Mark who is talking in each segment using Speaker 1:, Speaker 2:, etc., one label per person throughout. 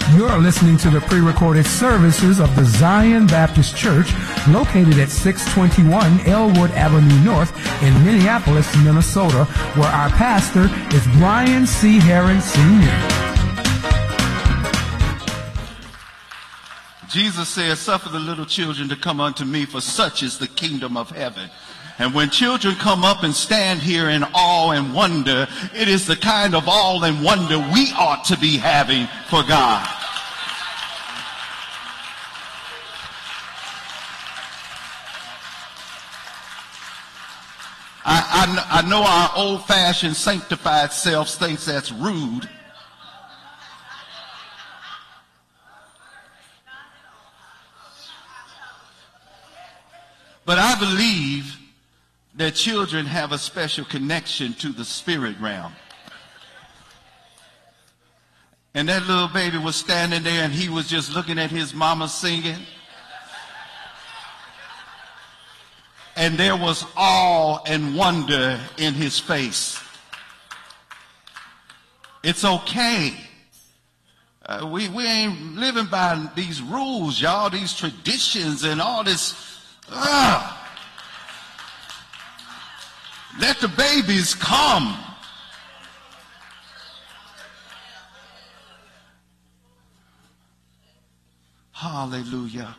Speaker 1: You're listening to the pre-recorded services of the Zion Baptist Church located at 621 Elwood Avenue North in Minneapolis, Minnesota, where our pastor is Brian C. Herron Sr.
Speaker 2: Jesus said, "Suffer the little children to come unto me, for such is the kingdom of heaven." And when children come up and stand here in awe and wonder, it is the kind of awe and wonder we ought to be having for God. I know our old-fashioned sanctified selves thinks that's rude. But I believe that children have a special connection to the spirit realm. And that little baby was standing there and he was just looking at his mama singing. And there was awe and wonder in his face. It's okay. We ain't living by these rules, y'all, these traditions and all this. Let the babies come. Hallelujah.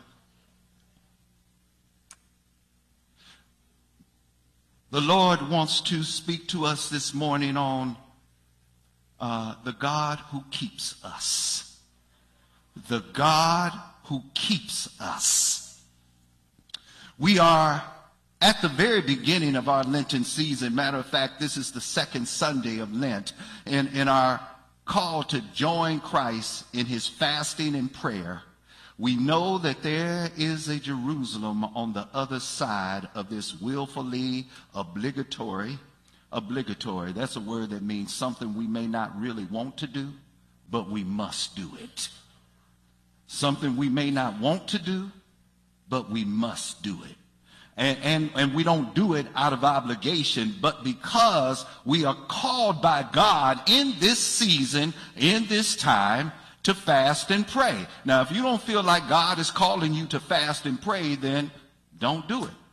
Speaker 2: The Lord wants to speak to us this morning on the God who keeps us. The God who keeps us. We are at the very beginning of our Lenten season. Matter of fact, this is the second Sunday of Lent. In our call to join Christ in his fasting and prayer, we know that there is a Jerusalem on the other side of this willfully obligatory. That's a word that means something we may not really want to do, but we must do it. Something we may not want to do, but we must do it. And we don't do it out of obligation, but because we are called by God in this season, in this time, to fast and pray. Now, if you don't feel like God is calling you to fast and pray, then don't do it.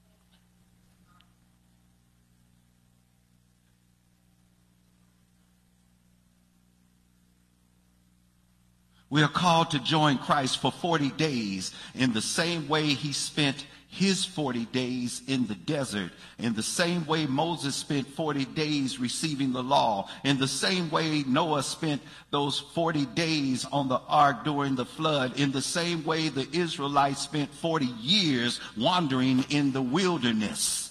Speaker 2: We are called to join Christ for 40 days in the same way he spent his 40 days in the desert, in the same way Moses spent 40 days receiving the law, in the same way Noah spent those 40 days on the ark during the flood, in the same way the Israelites spent 40 years wandering in the wilderness.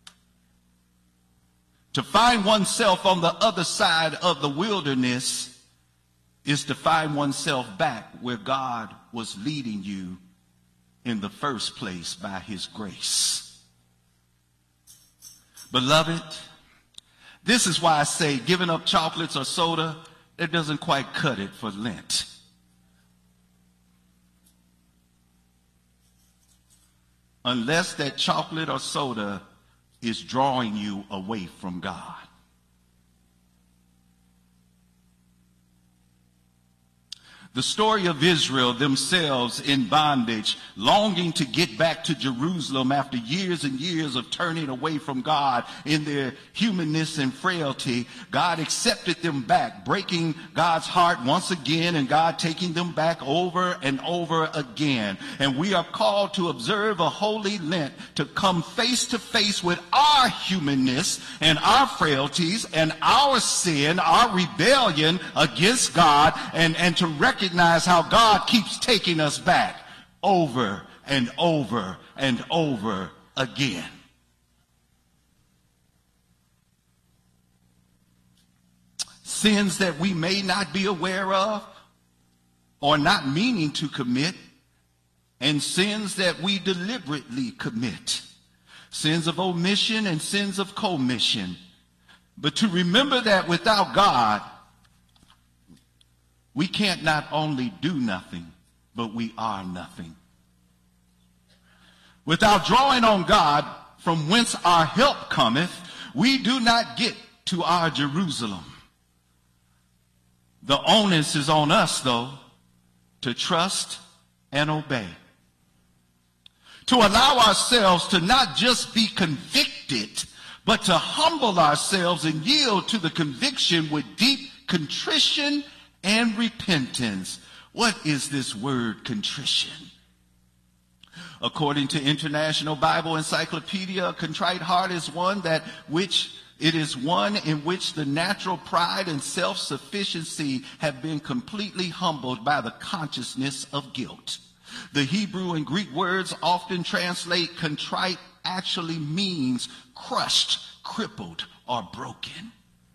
Speaker 2: To find oneself on the other side of the wilderness is to find oneself back where God was leading you in the first place by his grace. Beloved, this is why I say giving up chocolates or soda, it doesn't quite cut it for Lent. Unless that chocolate or soda is drawing you away from God. The story of Israel themselves in bondage, longing to get back to Jerusalem after years and years of turning away from God in their humanness and frailty. God accepted them back, breaking God's heart once again, and God taking them back over and over again. And we are called to observe a holy Lent, to come face to face with our humanness and our frailties and our sin, our rebellion against God, and to recognize how God keeps taking us back over and over and over again. Sins that we may not be aware of or not meaning to commit, and sins that we deliberately commit. Sins of omission and sins of commission. But to remember that without God, we can't not only do nothing, but we are nothing. Without drawing on God, from whence our help cometh, we do not get to our Jerusalem. The onus is on us, though, to trust and obey. To allow ourselves to not just be convicted, but to humble ourselves and yield to the conviction with deep contrition and repentance. What is this word contrition? According to International Bible Encyclopedia, a contrite heart is one in which the natural pride and self-sufficiency have been completely humbled by the consciousness of guilt. The Hebrew and Greek words often translate contrite actually means crushed, crippled, or broken.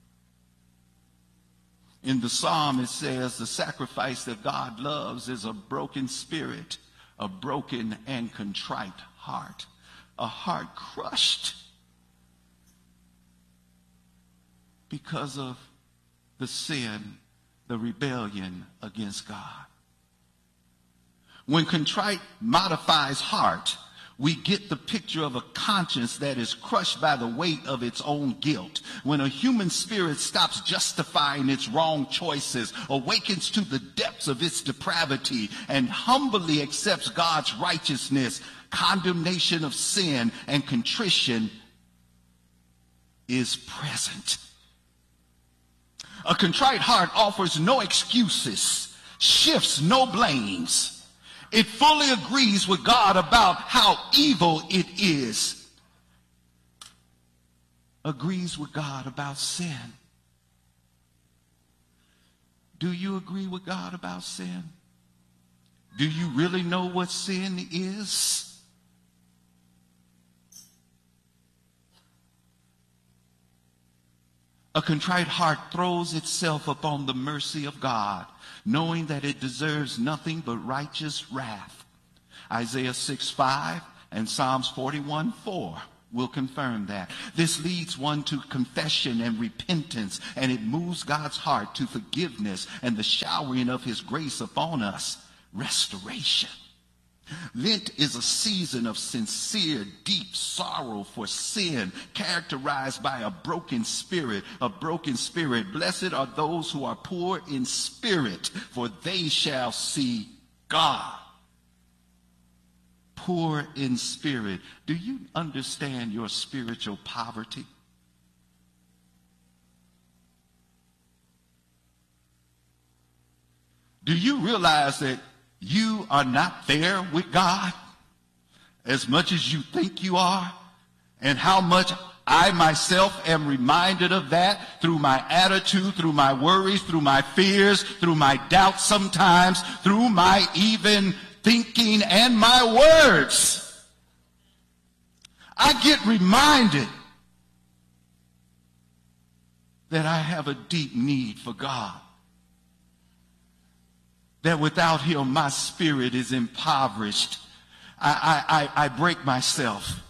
Speaker 2: In the psalm, it says the sacrifice that God loves is a broken spirit, a broken and contrite heart, a heart crushed because of the sin, the rebellion against God. When contrite modifies heart, we get the picture of a conscience that is crushed by the weight of its own guilt. When a human spirit stops justifying its wrong choices, awakens to the depths of its depravity, and humbly accepts God's righteousness, condemnation of sin and contrition is present. A contrite heart offers no excuses, shifts no blames. It fully agrees with God about how evil it is. Agrees with God about sin. Do you agree with God about sin? Do you really know what sin is? A contrite heart throws itself upon the mercy of God, knowing that it deserves nothing but righteous wrath. Isaiah 6:5 and Psalms 41:4 will confirm that. This leads one to confession and repentance, and it moves God's heart to forgiveness and the showering of his grace upon us, restoration. Lent is a season of sincere, deep sorrow for sin, characterized by a broken spirit. A broken spirit. Blessed are those who are poor in spirit, for they shall see God. Poor in spirit. Do you understand your spiritual poverty? Do you realize that you are not there with God as much as you think you are? And how much I myself am reminded of that through my attitude, through my worries, through my fears, through my doubts sometimes, through my even thinking and my words. I get reminded that I have a deep need for God. That without him, my spirit is impoverished. I break myself.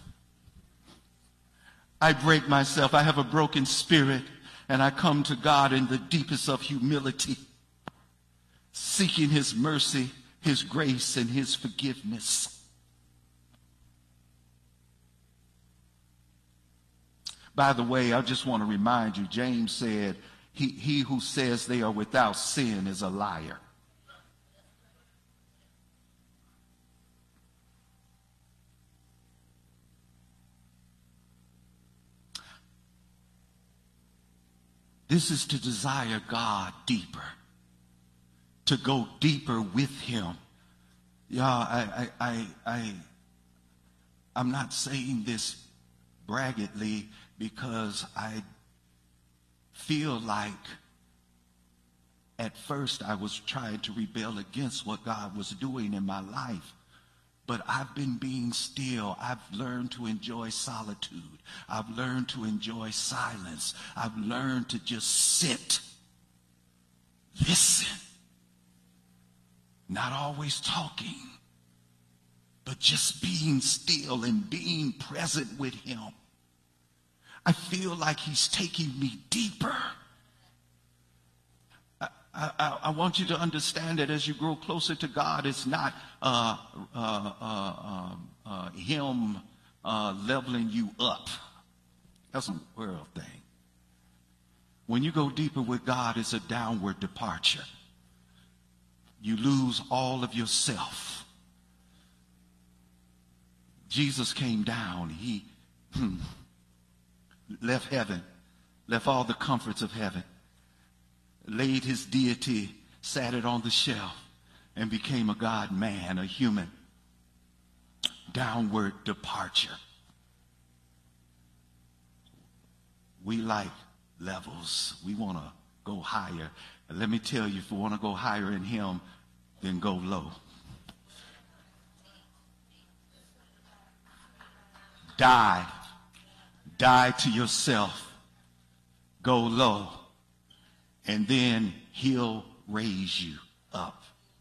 Speaker 2: I break myself. I have a broken spirit, and I come to God in the deepest of humility, seeking his mercy, his grace, and his forgiveness. By the way, I just want to remind you, James said, he who says they are without sin is a liar. This is to desire God deeper, to go deeper with him. Yeah, I'm not saying this braggadly because I feel like at first I was trying to rebel against what God was doing in my life. But I've been being still. I've learned to enjoy solitude. I've learned to enjoy silence. I've learned to just sit, listen, not always talking, but just being still and being present with him. I feel like he's taking me deeper. I want you to understand that as you grow closer to God, it's not him leveling you up. That's a world thing. When you go deeper with God, it's a downward departure. you lose all of yourself. Jesus came down. He left heaven, left all the comforts of heaven, laid his deity, sat it on the shelf, and became a God-man, a human. Downward departure. We like levels. We want to go higher. And let me tell you, if we want to go higher in him, then go low. Die. Die to yourself. Go low. And then he'll raise you up.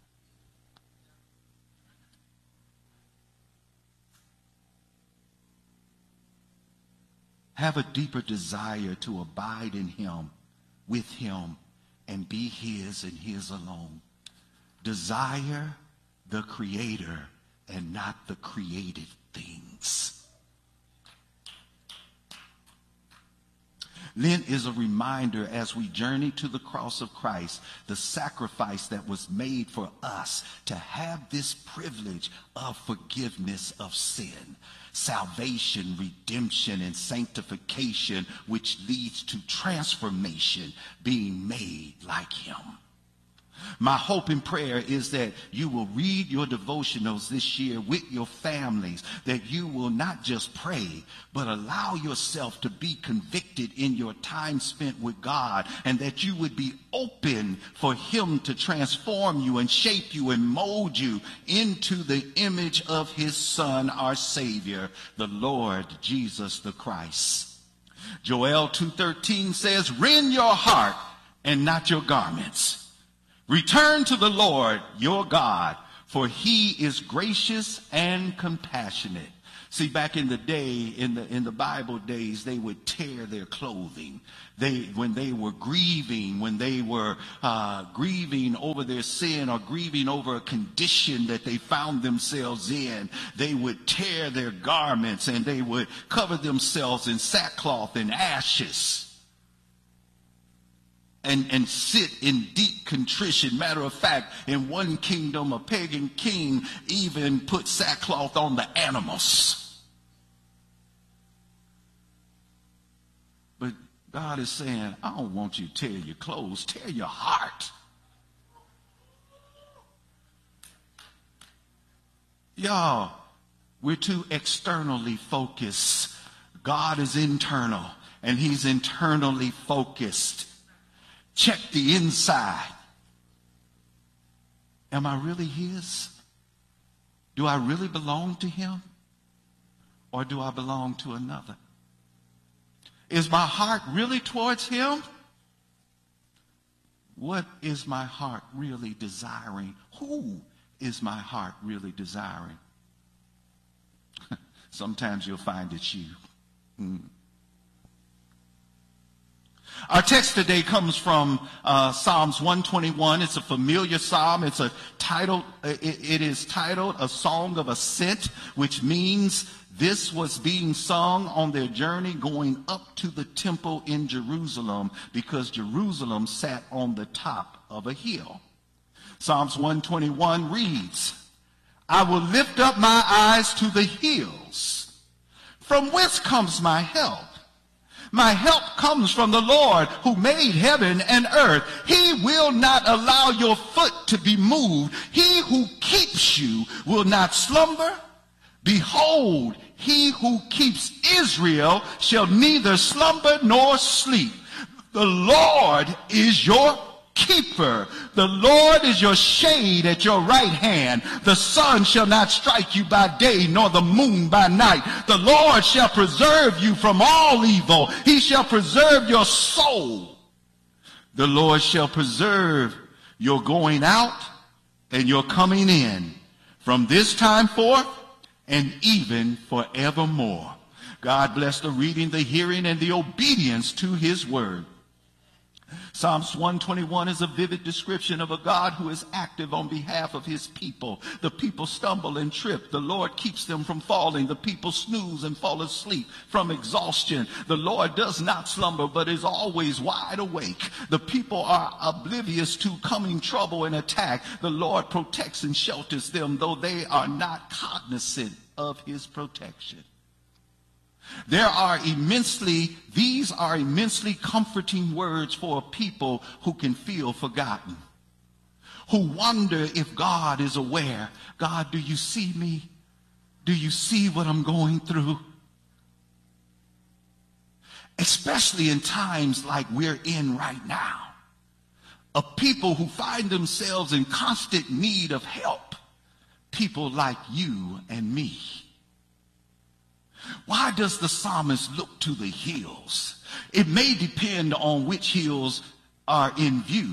Speaker 2: Have a deeper desire to abide in him, with him, and be his and his alone. Desire the Creator and not the created things. Lent is a reminder as we journey to the cross of Christ, the sacrifice that was made for us to have this privilege of forgiveness of sin, salvation, redemption, and sanctification, which leads to transformation, being made like him. My hope and prayer is that you will read your devotionals this year with your families, that you will not just pray, but allow yourself to be convicted in your time spent with God, and that you would be open for him to transform you and shape you and mold you into the image of his Son, our Savior, the Lord Jesus the Christ. Joel 2:13 says, "Rend your heart and not your garments. Return to the Lord your God, for he is gracious and compassionate." See, back in the day, in the Bible days, they would tear their clothing. When they were grieving, grieving over their sin or grieving over a condition that they found themselves in, they would tear their garments and they would cover themselves in sackcloth and ashes. And sit in deep contrition. Matter of fact, in one kingdom, a pagan king even put sackcloth on the animals. But God is saying, I don't want you to tear your clothes, tear your heart. Y'all, we're too externally focused. God is internal, and he's internally focused. Check the inside. Am I really his? Do I really belong to him? Or do I belong to another? Is my heart really towards him? What is my heart really desiring? Who is my heart really desiring? Sometimes you'll find it's you. Our text today comes from Psalms 121. It's a familiar psalm. It is titled A Song of Ascent, which means this was being sung on their journey going up to the temple in Jerusalem, because Jerusalem sat on the top of a hill. Psalms 121 reads, "I will lift up my eyes to the hills. From whence comes my help? My help comes from the Lord who made heaven and earth. He will not allow your foot to be moved. He who keeps you will not slumber. Behold, he who keeps Israel shall neither slumber nor sleep. The Lord is your keeper. The Lord is your shade at your right hand. The sun shall not strike you by day, nor the moon by night. The Lord shall preserve you from all evil. He shall preserve your soul. The Lord shall preserve your going out and your coming in from this time forth and even forevermore." God bless the reading, the hearing, and the obedience to his word. Psalms 121 is a vivid description of a God who is active on behalf of his people. The people stumble and trip. The Lord keeps them from falling. The people snooze and fall asleep from exhaustion. The Lord does not slumber, but is always wide awake. The people are oblivious to coming trouble and attack. The Lord protects and shelters them, though they are not cognizant of his protection. These are immensely comforting words for a people who can feel forgotten, who wonder if God is aware. God, do you see me? Do you see what I'm going through? Especially in times like we're in right now, of people who find themselves in constant need of help, people like you and me. Why does the psalmist look to the hills? It may depend on which hills are in view.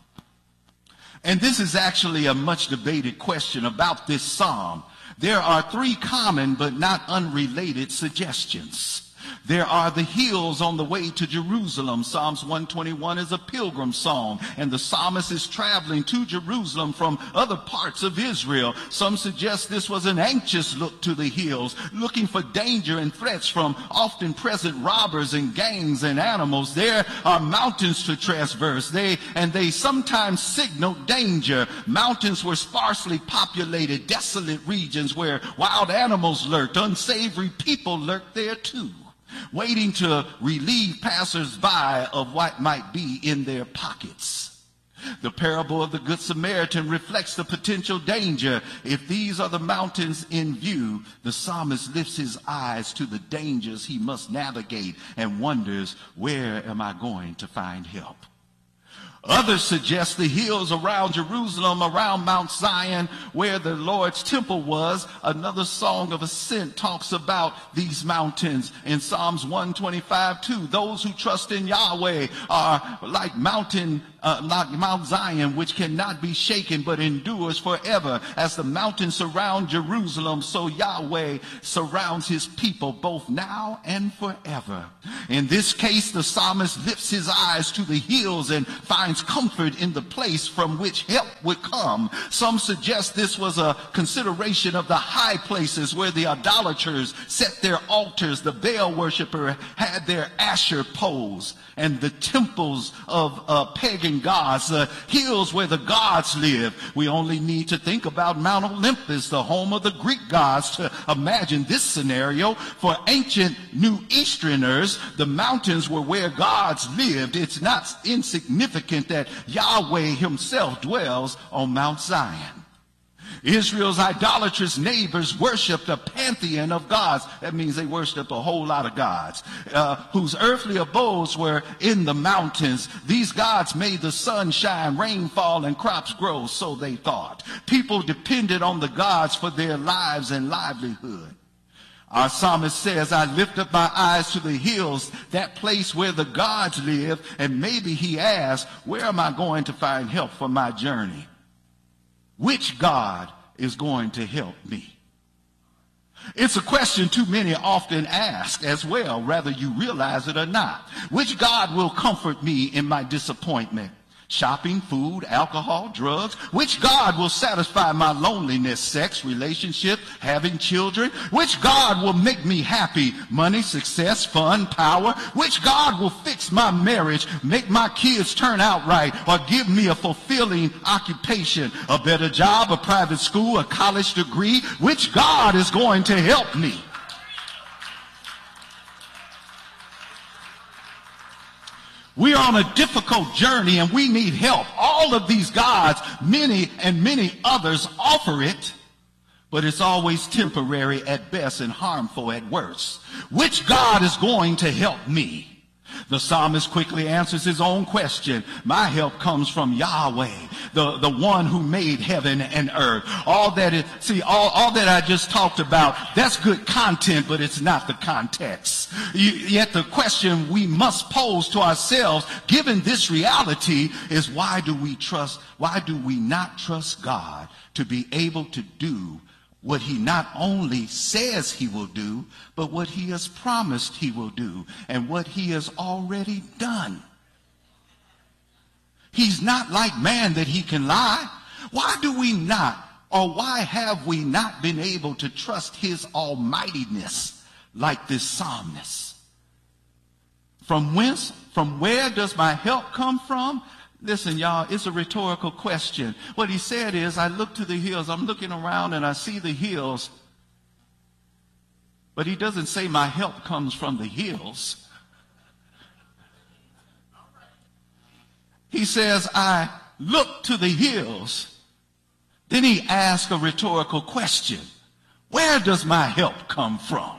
Speaker 2: And this is actually a much debated question about this psalm. There are three common but not unrelated suggestions. There are the hills on the way to Jerusalem. Psalms 121 is a pilgrim song, and the psalmist is traveling to Jerusalem from other parts of Israel. Some suggest this was an anxious look to the hills, looking for danger and threats from often present robbers and gangs and animals. There are mountains to traverse. They sometimes signal danger. Mountains were sparsely populated, desolate regions where wild animals lurked. Unsavory people lurked there too, waiting to relieve passers-by of what might be in their pockets. The parable of the Good Samaritan reflects the potential danger. If these are the mountains in view, the psalmist lifts his eyes to the dangers he must navigate and wonders, where am I going to find help? Others suggest the hills around Jerusalem, around Mount Zion, where the Lord's temple was. Another song of ascent talks about these mountains in Psalms 125 too. Those who trust in Yahweh are like Mount Zion, which cannot be shaken but endures forever. As the mountains surround Jerusalem, so Yahweh surrounds his people both now and forever. In this case, the psalmist lifts his eyes to the hills and finds comfort in the place from which help would come. Some suggest this was a consideration of the high places where the idolaters set their altars, the Baal worshiper had their Asher poles, and the temples of pagan gods, the hills where the gods live. We only need to think about Mount Olympus, the home of the Greek gods, to imagine this scenario. For ancient New Easterners, the mountains were where gods lived. It's not insignificant that Yahweh himself dwells on Mount Zion. Israel's idolatrous neighbors worshipped a pantheon of gods. That means they worshipped a whole lot of gods, whose earthly abodes were in the mountains. These gods made the sun shine, rain fall, and crops grow, so they thought. People depended on the gods for their lives and livelihood. Our psalmist says, I lift up my eyes to the hills, that place where the gods live. And maybe he asks, where am I going to find help for my journey? Which God is going to help me? It's a question too many often ask as well, whether you realize it or not. Which God will comfort me in my disappointment? Shopping, food, alcohol, drugs? Which God will satisfy my loneliness? Sex, relationship, having children? Which God will make me happy? Money, success, fun, power? Which God will fix my marriage, make my kids turn out right, or give me a fulfilling occupation, a better job, a private school, a college degree? Which God is going to help me? We are on a difficult journey and we need help. All of these gods, many and many others, offer it, but it's always temporary at best and harmful at worst. Which God is going to help me? The psalmist quickly answers his own question. My help comes from Yahweh, the one who made heaven and earth. All that I just talked about, that's good content, but it's not the context. Yet the question we must pose to ourselves, given this reality, is why do we not trust God to be able to do what he not only says he will do, but what he has promised he will do, and what he has already done? He's not like man that he can lie. Why do we not, or why have we not been able to trust his almightiness like this psalmist? From whence, from where does my help come from? Listen, y'all, it's a rhetorical question. What he said is, I look to the hills. I'm looking around and I see the hills. But he doesn't say my help comes from the hills. He says, I look to the hills. Then he asks a rhetorical question. Where does my help come from?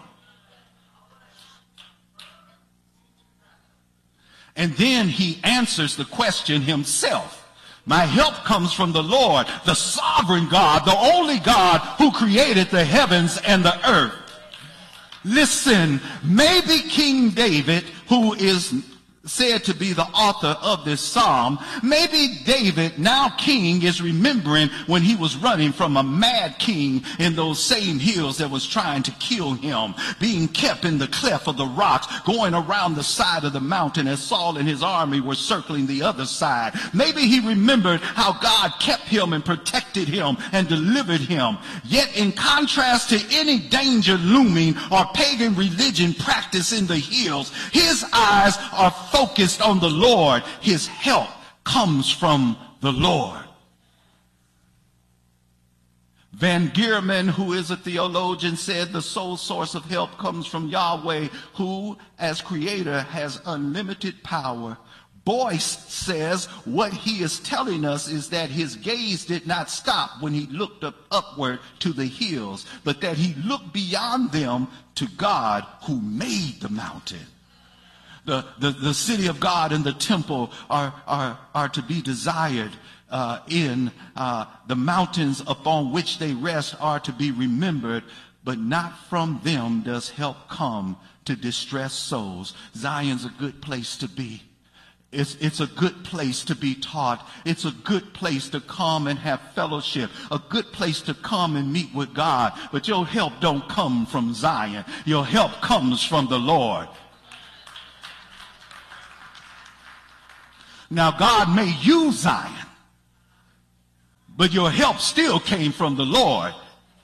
Speaker 2: And then he answers the question himself. My help comes from the Lord, the sovereign God, the only God who created the heavens and the earth. Listen, maybe King David, who is said to be the author of this psalm, maybe David, now king, is remembering when he was running from a mad king in those same hills that was trying to kill him, being kept in the cleft of the rocks, going around the side of the mountain as Saul and his army were circling the other side. Maybe he remembered how God kept him and protected him and delivered him. Yet in contrast to any danger looming or pagan religion practiced in the hills, his eyes are focused on the Lord. His help comes from the Lord. Van Gierman, who is a theologian, said the sole source of help comes from Yahweh, who, as creator, has unlimited power. Boyce says what he is telling us is that his gaze did not stop when he looked upward to the hills, but that he looked beyond them to God who made the mountain. The city of God and the temple are to be desired in the mountains upon which they rest are to be remembered, but not from them does help come to distressed souls. Zion's a good place to be. It's a good place to be taught. It's a good place to come and have fellowship. A good place to come and meet with God. But your help don't come from Zion. Your help comes from the Lord. Now, God may use Zion, but your help still came from the Lord.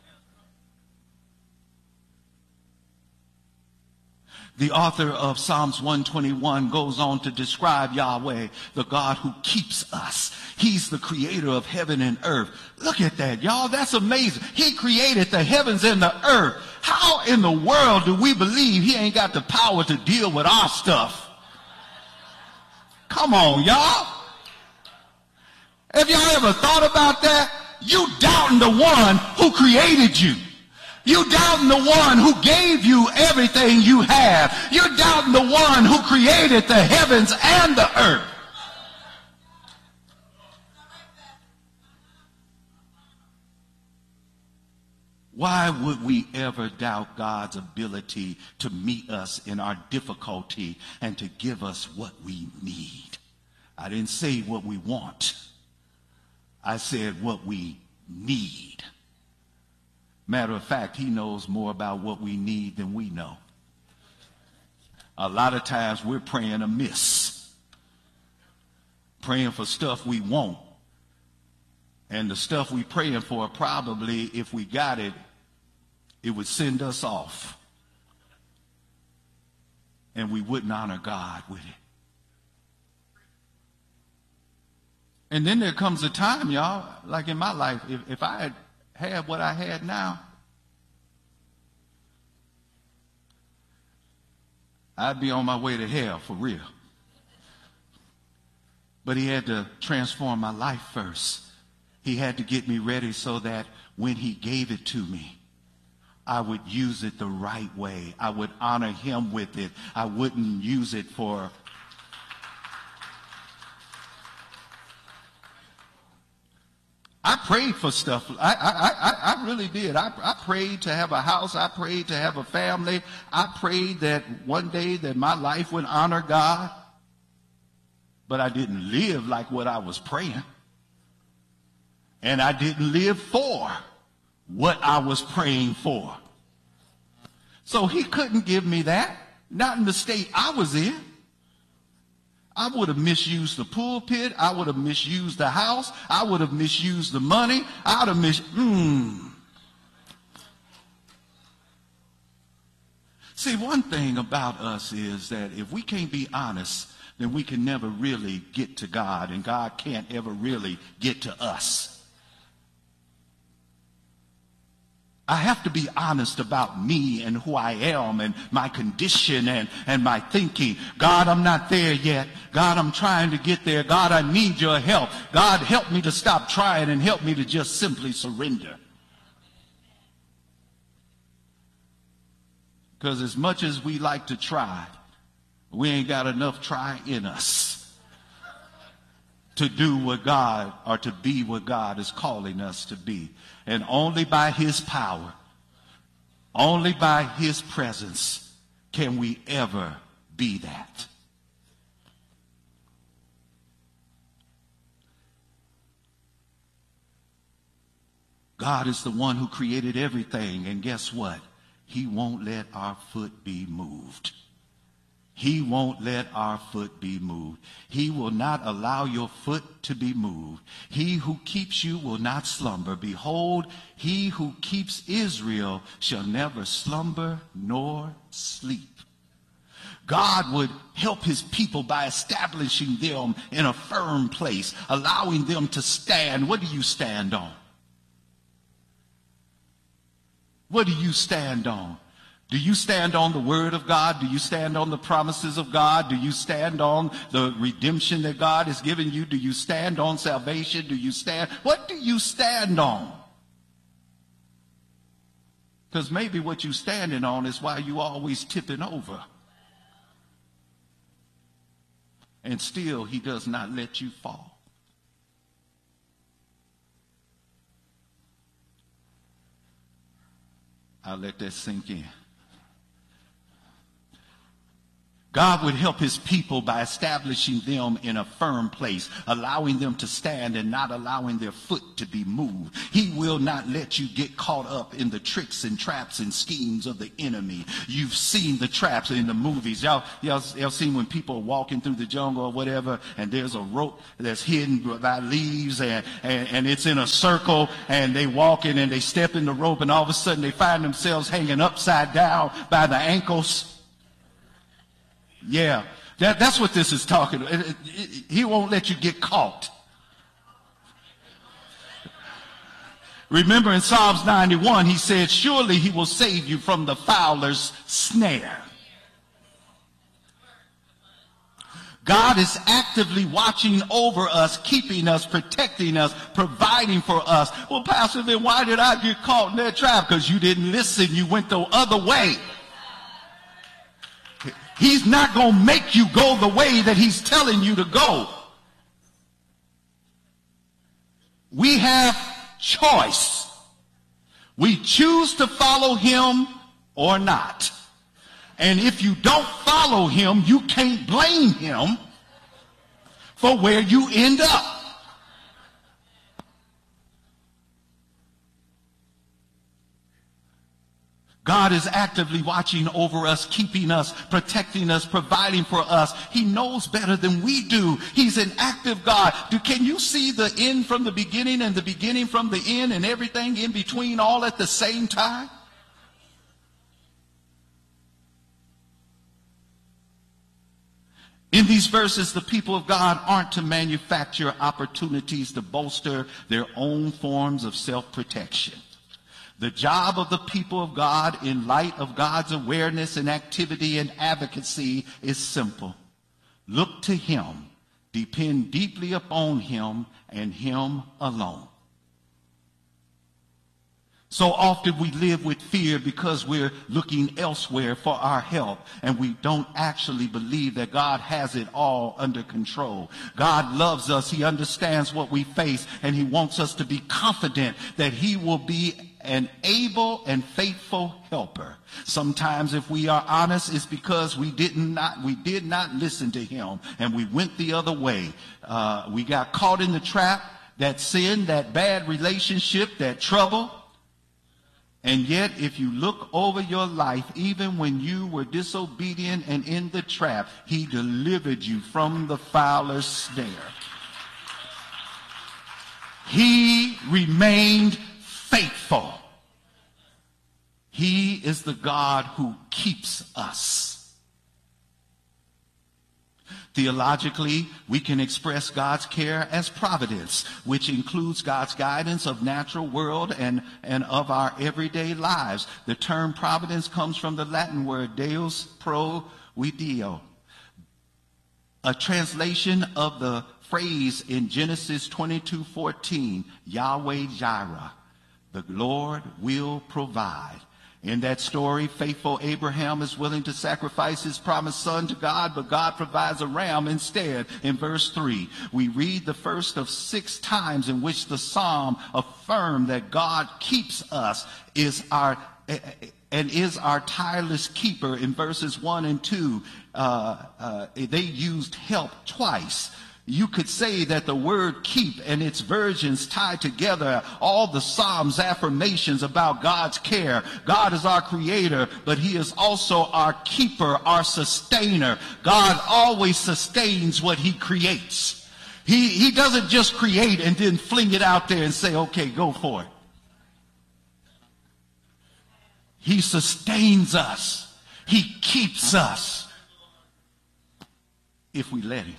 Speaker 2: The author of Psalms 121 goes on to describe Yahweh, the God who keeps us. He's the creator of heaven and earth. Look at that, y'all. That's amazing. He created the heavens and the earth. How in the world do we believe he ain't got the power to deal with our stuff? Come on, y'all. Have y'all ever thought about that? You doubting the one who created you. You doubting the one who gave you everything you have. You're doubting the one who created the heavens and the earth. Why would we ever doubt God's ability to meet us in our difficulty and to give us what we need? I didn't say what we want. I said what we need. Matter of fact, he knows more about what we need than we know. A lot of times we're praying amiss, praying for stuff we want. And the stuff we praying for, probably, if we got it, it would send us off. And we wouldn't honor God with it. And then there comes a time, y'all, like in my life, if I had what I had now, I'd be on my way to hell for real. But he had to transform my life first. He had to get me ready so that when he gave it to me, I would use it the right way. I would honor him with it. I wouldn't use it for... I prayed for stuff. I really did. I prayed to have a house. I prayed to have a family. I prayed that one day that my life would honor God. But I didn't live like what I was praying. And I didn't live for what I was praying for. So he couldn't give me that. Not in the state I was in. I would have misused the pulpit. I would have misused the house. I would have misused the money. I would have See, one thing about us is that if we can't be honest, then we can never really get to God, and God can't ever really get to us. I have to be honest about me and who I am and my condition and my thinking. God, I'm not there yet. God, I'm trying to get there. God, I need your help. God, help me to stop trying and help me to just simply surrender. Because as much as we like to try, we ain't got enough try in us to do what God, or to be what God is calling us to be. And only by his power, only by his presence can we ever be that. God is the one who created everything, and guess what? He won't let our foot be moved. He won't let our foot be moved. He will not allow your foot to be moved. He who keeps you will not slumber. Behold, he who keeps Israel shall never slumber nor sleep. God would help his people by establishing them in a firm place, allowing them to stand. What do you stand on? What do you stand on? Do you stand on the word of God? Do you stand on the promises of God? Do you stand on the redemption that God has given you? Do you stand on salvation? Do you stand? What do you stand on? Because maybe what you're standing on is why you always tipping over. And still he does not let you fall. I'll let that sink in. God would help his people by establishing them in a firm place, allowing them to stand and not allowing their foot to be moved. He will not let you get caught up in the tricks and traps and schemes of the enemy. You've seen the traps in the movies. Y'all seen when people are walking through the jungle or whatever, and there's a rope that's hidden by leaves, and it's in a circle, and they walk in and they step in the rope, and all of a sudden they find themselves hanging upside down by the ankles. Yeah, that's what this is talking about. He won't let you get caught. Remember in Psalms 91, he said, surely he will save you from the fowler's snare. God is actively watching over us, keeping us, protecting us, providing for us. Well, Pastor, then why did I get caught in that trap? Because you didn't listen. You went the other way. He's not going to make you go the way that he's telling you to go. We have choice. We choose to follow him or not. And if you don't follow him, you can't blame him for where you end up. God is actively watching over us, keeping us, protecting us, providing for us. He knows better than we do. He's an active God. Can you see the end from the beginning and the beginning from the end and everything in between all at the same time? In these verses, the people of God aren't to manufacture opportunities to bolster their own forms of self-protection. The job of the people of God in light of God's awareness and activity and advocacy is simple. Look to him, depend deeply upon him and him alone. So often we live with fear because we're looking elsewhere for our help, and we don't actually believe that God has it all under control. God loves us. He understands what we face, and he wants us to be confident that he will be an able and faithful helper. Sometimes, if we are honest, it's because we did not listen to him, and we went the other way. We got caught in the trap, that sin, that bad relationship, that trouble. And yet, if you look over your life, even when you were disobedient and in the trap, he delivered you from the fowler's snare. He remained faithful. He is the God who keeps us. Theologically, we can express God's care as providence, which includes God's guidance of natural world and of our everyday lives. The term providence comes from the Latin word Deus provideo, a translation of the phrase in Genesis 22:14, Yahweh Jireh, the Lord will provide. In that story, faithful Abraham is willing to sacrifice his promised son to God, but God provides a ram instead. In verse 3, we read the first of 6 times in which the psalm affirmed that God keeps us, is our tireless keeper. In verses 1 and 2, they used help twice. You could say that the word keep and its versions tie together all the Psalms' affirmations about God's care. God is our creator, but he is also our keeper, our sustainer. God always sustains what he creates. He doesn't just create and then fling it out there and say, okay, go for it. He sustains us. He keeps us if we let him.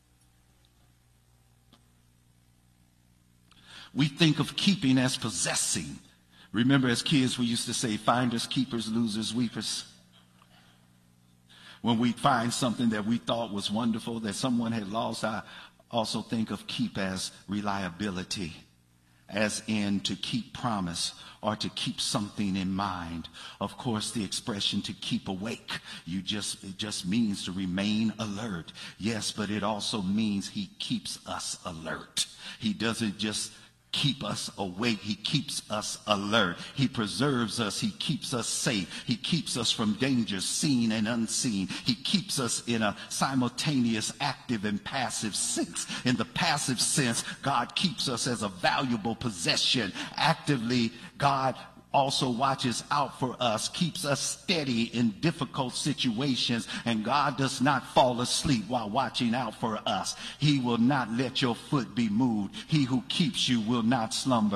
Speaker 2: We think of keeping as possessing. Remember, as kids, we used to say, finders, keepers, losers, weepers. When we find something that we thought was wonderful that someone had lost, I also think of keep as reliability, as in to keep promise or to keep something in mind. Of course, the expression to keep awake, it just means to remain alert. Yes, but it also means he keeps us alert. He doesn't just keep us awake. He keeps us alert. He preserves us. He keeps us safe. He keeps us from dangers seen and unseen. He keeps us in a simultaneous active and passive sense. In the passive sense, God keeps us as a valuable possession. Actively, God also watches out for us, keeps us steady in difficult situations, and God does not fall asleep while watching out for us. He will not let your foot be moved. He who keeps you will not slumber.